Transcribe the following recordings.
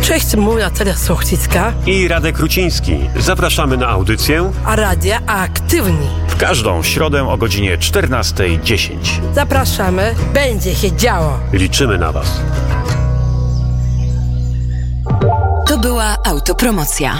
Cześć, mówię Natalia Sochcicka i Radek Ruciński. Zapraszamy na audycję a Radia Aktywni. W każdą środę o godzinie 14:10. Zapraszamy, będzie się działo. Liczymy na Was. To była autopromocja.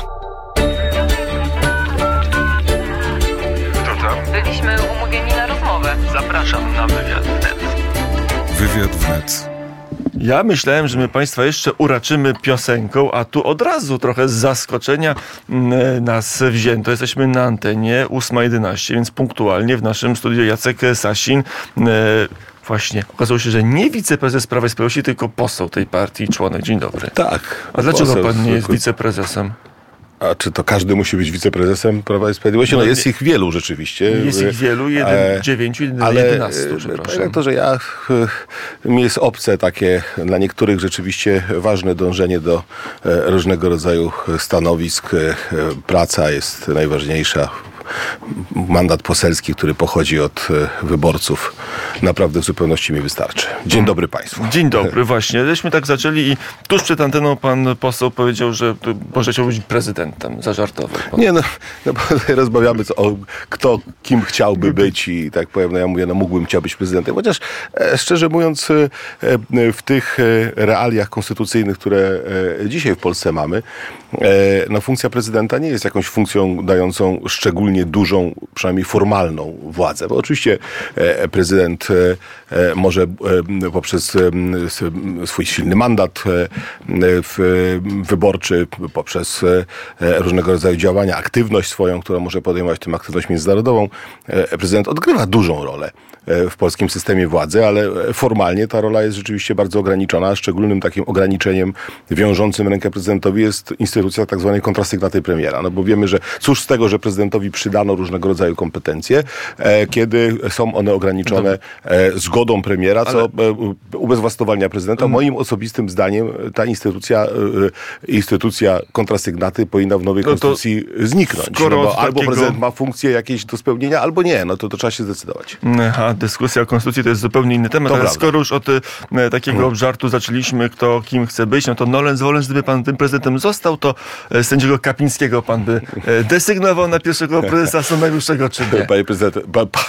Byliśmy umówieni na rozmowę. Zapraszam na wywiad wnet. Wywiad wnet. Ja myślałem, że my Państwa jeszcze uraczymy piosenką, a tu od razu trochę z zaskoczenia nas wzięto. Jesteśmy na antenie 8:11, więc punktualnie w naszym studiu Jacek Sasin. Właśnie, okazało się, że nie wiceprezes Prawa i Sprawiedliwości, tylko poseł tej partii, członek. Dzień dobry. Tak. A dlaczego pan nie jest wiceprezesem? A czy to każdy musi być wiceprezesem Prawa i Sprawiedliwości? No jest ich wielu rzeczywiście. Jest ich wielu, 9, 11, przepraszam. To, że mi jest obce takie dla niektórych rzeczywiście ważne dążenie do różnego rodzaju stanowisk. Praca jest najważniejsza. Mandat poselski, który pochodzi od wyborców, naprawdę w zupełności mi wystarczy. Dzień dobry Państwu. Dzień dobry, właśnie. Żeśmy tak zaczęli i tuż przed anteną pan poseł powiedział, że może chciał być prezydentem. Zażartował pan. Nie, no bo rozmawiamy o kto kim chciałby być i tak powiem, ja mówię, chciał być prezydentem. Chociaż szczerze mówiąc, w tych realiach konstytucyjnych, które dzisiaj w Polsce mamy, funkcja prezydenta nie jest jakąś funkcją dającą szczególnie dużą, przynajmniej formalną władzę. Bo oczywiście prezydent może poprzez swój silny mandat wyborczy, poprzez różnego rodzaju działania, aktywność swoją, którą może podejmować, w tym aktywność międzynarodową, prezydent odgrywa dużą rolę w polskim systemie władzy, ale formalnie ta rola jest rzeczywiście bardzo ograniczona, a szczególnym takim ograniczeniem wiążącym rękę prezydentowi jest instytucja tak zwanej kontrasygnaty premiera. No bo wiemy, że cóż z tego, że prezydentowi przydano różnego rodzaju kompetencje, kiedy są one ograniczone zgodą premiera, co ubezwłasnowalnia prezydenta. Moim osobistym zdaniem ta instytucja kontrasygnaty powinna w nowej konstytucji zniknąć. Albo prezydent ma funkcje jakieś do spełnienia, albo nie. To trzeba się zdecydować. Dyskusja o konstytucji to jest zupełnie inny temat, ale skoro już od takiego obżartu zaczęliśmy, kto kim chce być, no to nolens volens, gdyby pan tym prezydentem został, to sędziego Kapińskiego pan by desygnował na pierwszego prezesa Sądu Najwyższego, czy nie? Panie prezydent,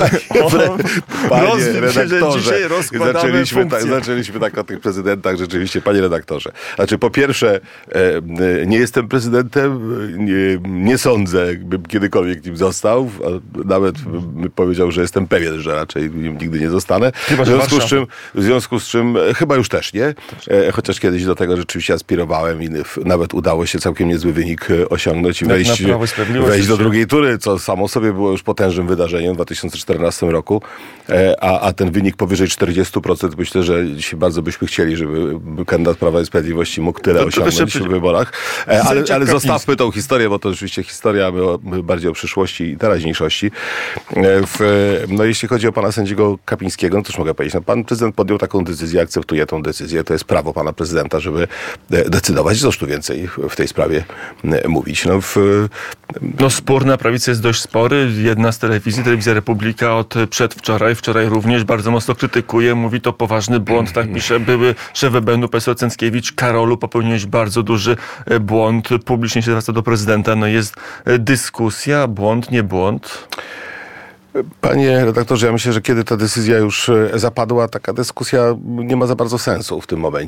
panie redaktorze, zaczęliśmy tak o tych prezydentach rzeczywiście, panie redaktorze. Znaczy, po pierwsze, nie jestem prezydentem, nie sądzę, bym kiedykolwiek nim został, nawet bym powiedział, że jestem pewien, że raczej nim nigdy nie zostanę. W związku z czym chyba już też nie, chociaż kiedyś do tego rzeczywiście aspirowałem i nawet udało się całkiem niezły wynik osiągnąć i wejść do drugiej tury, co samo sobie było już potężnym wydarzeniem w 2014 roku, a ten wynik powyżej 40%, myślę, że dzisiaj bardzo byśmy chcieli, żeby kandydat Prawa i Sprawiedliwości mógł tyle osiągnąć w wyborach. Ale zostawmy tą historię, bo to rzeczywiście historia bardziej o przyszłości i teraźniejszości. Jeśli chodzi o pana sędziego Kapińskiego, no to już mogę powiedzieć, pan prezydent podjął taką decyzję, akceptuje tą decyzję, to jest prawo pana prezydenta, żeby decydować, cóż tu więcej w tej sprawie mówić. Spór na prawicy jest dość spory. Jedna z telewizji, Telewizja Republika od przedwczoraj, wczoraj również bardzo mocno krytykuje, mówi to poważny błąd, tak pisze były szef WBN-u Profesor Cęckiewicz. Karolu, popełniłeś bardzo duży błąd, publicznie się zwraca do prezydenta, jest dyskusja, błąd, nie błąd. Panie redaktorze, ja myślę, że kiedy ta decyzja już zapadła, taka dyskusja nie ma za bardzo sensu w tym momencie.